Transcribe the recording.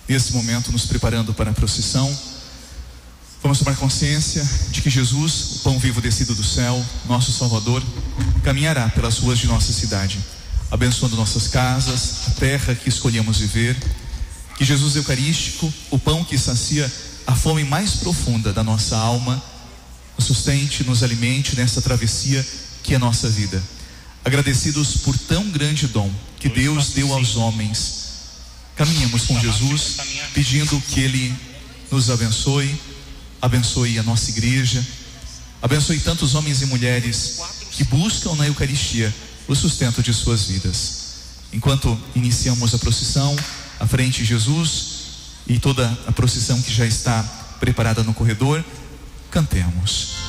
nesse momento, nos preparando para a procissão, vamos tomar consciência de que Jesus, o pão vivo descido do céu, nosso Salvador, caminhará pelas ruas de nossa cidade, abençoando nossas casas, a terra que escolhemos viver. Que Jesus Eucarístico, o pão que sacia a fome mais profunda da nossa alma, nos sustente, nos alimente nessa travessia que é a nossa vida. Agradecidos por tão grande dom que Deus deu aos homens, caminhamos com Jesus, pedindo que Ele nos abençoe, abençoe a nossa igreja, abençoe tantos homens e mulheres que buscam na Eucaristia o sustento de suas vidas. Enquanto iniciamos a procissão, à frente de Jesus e toda a procissão que já está preparada no corredor, cantemos.